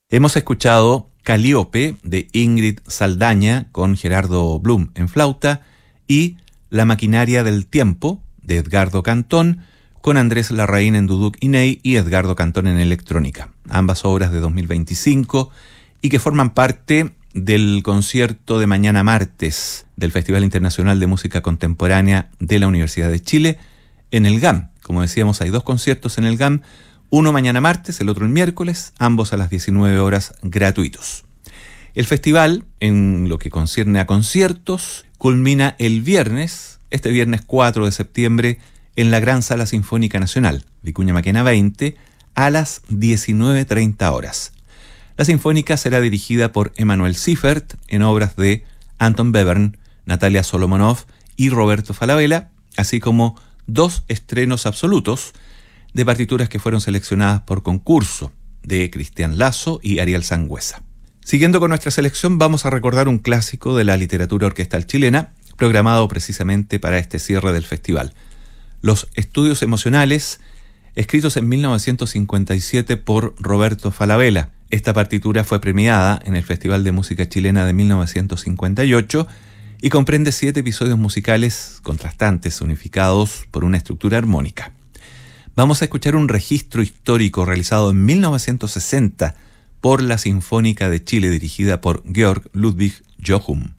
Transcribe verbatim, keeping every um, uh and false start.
Hemos escuchado Calíope de Ingrid Saldaña con Gerardo Blum en flauta y La maquinaria del tiempo de Edgardo Cantón con Andrés Larraín en duduk y ney y Edgardo Cantón en electrónica, ambas obras de dos mil veinticinco y que forman parte del concierto de mañana martes del Festival Internacional de Música Contemporánea de la Universidad de Chile en el G A M. Como decíamos, hay dos conciertos en el G A M, uno mañana martes, el otro el miércoles, ambos a las diecinueve horas gratuitos. El festival, en lo que concierne a conciertos, culmina el viernes, este viernes cuatro de septiembre, en la Gran Sala Sinfónica Nacional, Vicuña Maquena veinte, a las diecinueve treinta horas. La Sinfónica será dirigida por Emanuel Siffert en obras de Anton Webern, Natalia Solomonov y Roberto Falabella, así como dos estrenos absolutos de partituras que fueron seleccionadas por concurso, de Cristian Lazo y Ariel Sangüesa. Siguiendo con nuestra selección, vamos a recordar un clásico de la literatura orquestal chilena, programado precisamente para este cierre del festival. Los Estudios Emocionales, escritos en mil novecientos cincuenta y siete por Roberto Falabella. Esta partitura fue premiada en el Festival de Música Chilena de mil novecientos cincuenta y ocho y comprende siete episodios musicales contrastantes, unificados por una estructura armónica. Vamos a escuchar un registro histórico realizado en mil novecientos sesenta por la Sinfónica de Chile, dirigida por Georg Ludwig Jochum.